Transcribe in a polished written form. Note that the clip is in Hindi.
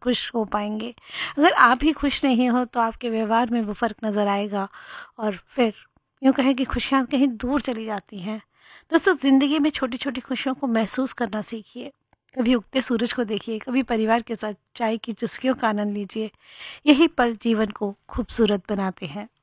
खुश हो पाएंगे। अगर आप ही खुश नहीं हो तो आपके व्यवहार में वो फ़र्क नज़र आएगा और फिर यूँ कहें कि खुशियाँ कहीं दूर चली जाती हैं। दोस्तों, ज़िंदगी में छोटी छोटी खुशियों को महसूस करना सीखिए। कभी उगते सूरज को देखिए, कभी परिवार के साथ चाय की चुस्कियों का आनंद लीजिए। यही पल जीवन को खूबसूरत बनाते हैं।